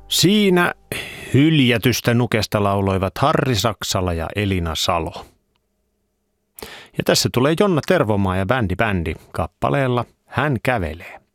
Siinä hyljätystä nukesta lauloivat Harri Saksala ja Elina Salo. Ja tässä tulee Jonna Tervomaa ja bändi kappaleella Hän kävelee.